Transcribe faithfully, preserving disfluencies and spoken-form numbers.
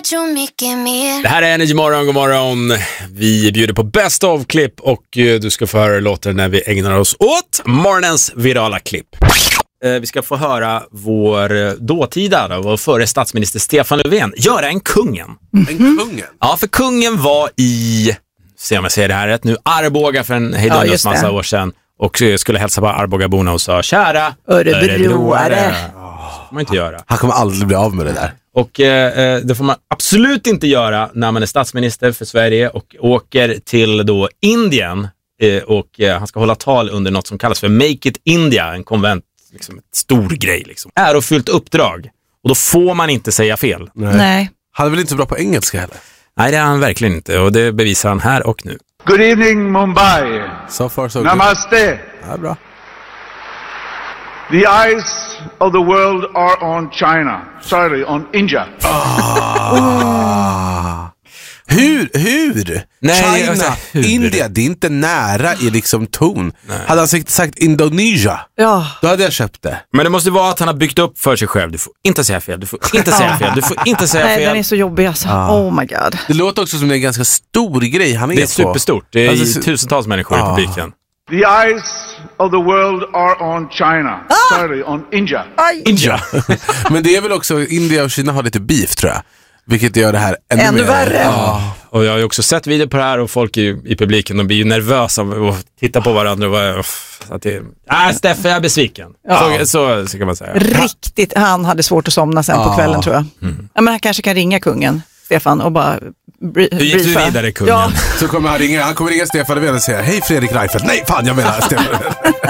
Det här är Energy Morgon, god morgon. Vi bjuder på Best of-klipp och du ska få höra låten när vi ägnar oss åt morgonens virala klipp. Vi ska få höra vår dåtida, då, vår före statsminister Stefan Löfven göra en kungen. Mm-hmm. En kungen? Ja, för kungen var i, se om jag säger det här rätt nu, Arboga för en hejdunders ja, massa år sedan. Och skulle hälsa på Arbogaborna och sa, kära Örebroare. Oh, får man inte göra. Han kommer aldrig bli av med det där. Och eh, det får man absolut inte göra när man är statsminister för Sverige och åker till då Indien. Eh, och eh, han ska hålla tal under något som kallas för Make It India, en konvent, liksom ett stor grej liksom. Ärofyllt uppdrag. Och då får man inte säga fel. Nej. Nej. Han är väl inte så bra på engelska heller? Nej, det är han verkligen inte. Och det bevisar han här och nu. Good evening, Mumbai. So far, so Namaste. Ja, bra. The eyes of the world are on China. Sorry, on India. Ah. Hur? Hur? Nej, China, alltså, hur? India, det är inte nära i liksom ton. Nej. Hade han sagt, sagt Indonesia, ja. Då hade jag köpt det. Men det måste vara att han har byggt upp för sig själv. Du får inte säga fel, du får inte säga fel, du får inte säga fel. Nej, den är så jobbig alltså. Ah. Oh my god. Det låter också som en ganska stor grej han är på. Det är superstort, det är alltså, tusentals människor ah. i publiken. The eyes of the world are on China. Ah! Sorry, on India. Aj. India. Men det är väl också, India och Kina har lite beef tror jag. Vilket gör det här ännu, ännu mer. värre. Ja. Och jag har ju också sett video på det här och folk i, i publiken, de blir ju nervösa och tittar på varandra och uh, så att det, äh, Steffe, jag är besviken. Ja. Så, så, så kan man säga. Riktigt, han hade svårt att somna sen ja. på kvällen tror jag. Mm. Ja, men han kanske kan ringa kungen, Stefan, och bara bry- Hur gick briefa. du vidare, kungen? Ja. Så kommer han ringa, han kommer ringa Stefan Löfven och säga, hej Fredrik Reinfeldt. Nej, fan, jag menar Stefan Löfven.